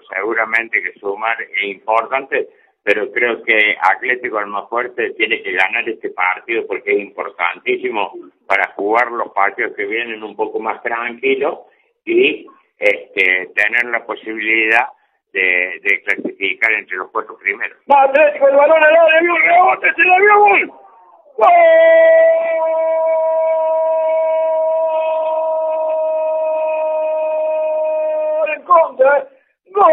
seguramente que sumar es importante, pero creo que Atlético Almafuerte tiene que ganar este partido porque es importantísimo para jugar los partidos que vienen un poco más tranquilos y tener la posibilidad de clasificar entre los 4 primeros. Va Atlético, el balón al área, vio un rebote, se la vio, gol. ¡Gol! En contra, gol.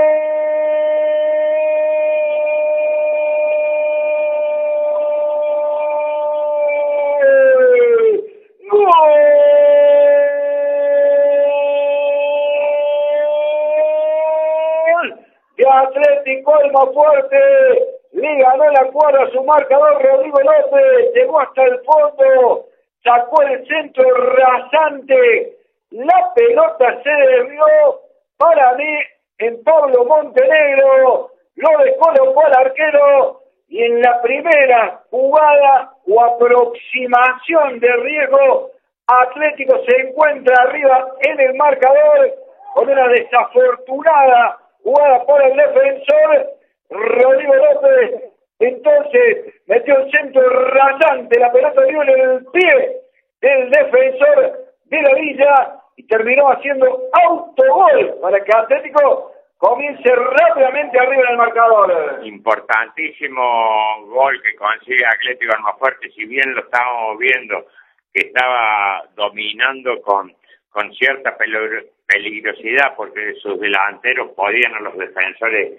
Atlético Almafuerte le ganó la cuadra a su marcador Rodrigo López, llegó hasta el fondo, sacó el centro rasante, la pelota se desvió para mí en Pablo Montenegro, lo descolocó al arquero y en la primera jugada o aproximación de riesgo, Atlético se encuentra arriba en el marcador con una desafortunada jugada por el defensor Rodrigo López. Entonces metió el centro rasante, la pelota dio en el pie del defensor de la Villa y terminó haciendo autogol para que Atlético comience rápidamente arriba en el marcador. Importantísimo gol que consigue Atlético Almafuerte, si bien lo estábamos viendo que estaba dominando con cierta peligrosidad porque sus delanteros podían a los defensores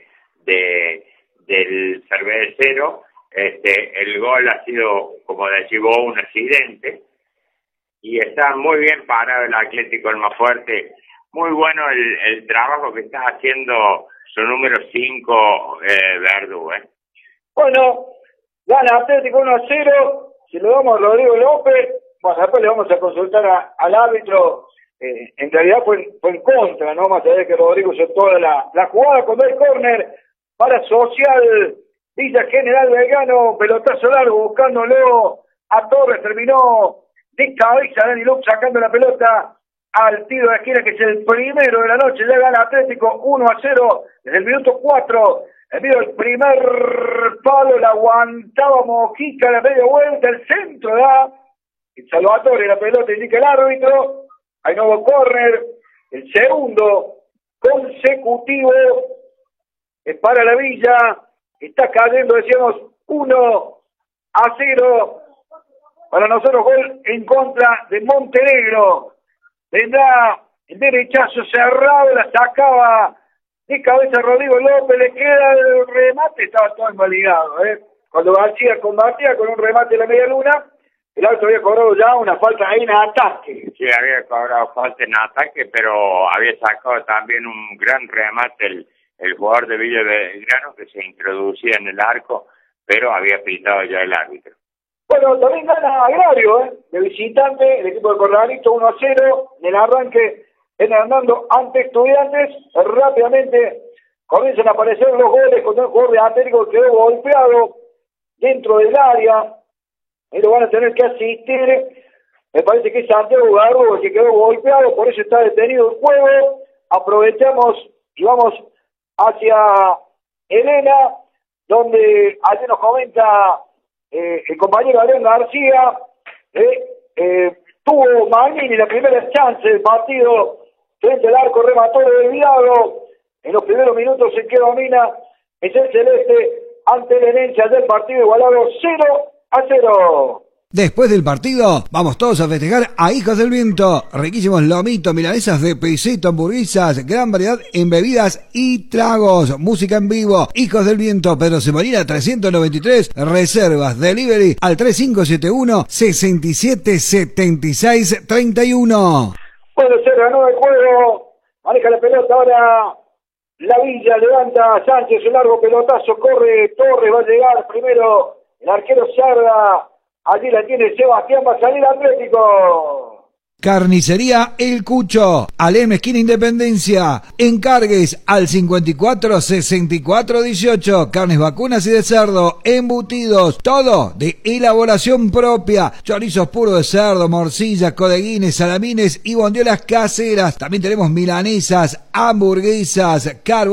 del Cervecero. El gol ha sido, como decís vos, un accidente y está muy bien parado el Atlético Almafuerte. Muy bueno el trabajo que está haciendo su número 5, Verdú. Bueno, gana Atlético 1-0, se lo damos a Rodrigo López. Bueno, después le vamos a consultar al árbitro. En realidad fue en contra, ¿no? Más allá de que Rodrigo hizo toda la jugada cuando hay córner para Social Villa General Belgrano, pelotazo largo buscándolo a Torres, terminó de cabeza Dani Lux sacando la pelota al tiro de esquina, que es el primero de la noche. Ya gana Atlético 1-0 desde el minuto 4. Envío el primer palo, la aguantaba Mojica, la media vuelta, el centro da el Salvatore, la pelota indica el árbitro. Hay nuevo córner, el segundo consecutivo es para la Villa. Está cayendo, decíamos, 1-0. Para nosotros gol en contra de Montenegro. Vendrá el derechazo cerrado, la sacaba de cabeza Rodrigo López, le queda el remate, estaba todo invalidado, Cuando García combatía con un remate de la media luna, el árbitro había cobrado ya una falta en ataque. Sí, había cobrado falta en ataque, pero había sacado también un gran remate el jugador de Villa Belgrano que se introducía en el arco, pero había pitado ya el árbitro. Bueno, también gana Agrario, de visitante, el equipo de Corralito 1-0, en el arranque en Hernando ante Estudiantes. Rápidamente comienzan a aparecer los goles con el jugador de Atlético que quedó golpeado dentro del área. Y lo van a tener que asistir. Me parece que es Santiago Garro que quedó golpeado, por eso está detenido el juego. Aprovechamos y vamos hacia Elena, donde allí nos comenta el compañero Adrián García. Tuvo Magnini la primera chance del partido frente al arco, remató desviado. En los primeros minutos el que domina es el celeste ante la herencia del partido, igualado 0-0. Después del partido, vamos todos a festejar a Hijos del Viento. Riquísimos lomitos, milanesas de pesito, hamburguesas, gran variedad en bebidas y tragos. Música en vivo. Hijos del Viento, Pedro Semolina 393. Reservas, delivery al 3571-677631. Bueno, se ganó el juego. Maneja la pelota ahora la Villa, levanta a Sánchez, un largo pelotazo, corre Torres, va a llegar primero el arquero Sarda. Allí la tiene Sebastián, va a salir Atlético. Carnicería El Cucho, Alem esquina Independencia. Encargues al 54 64 18. Carnes vacunas y de cerdo, embutidos, todo de elaboración propia. Chorizos puros de cerdo, morcillas, codeguines, salamines y bondiolas caseras. También tenemos milanesas, hamburguesas,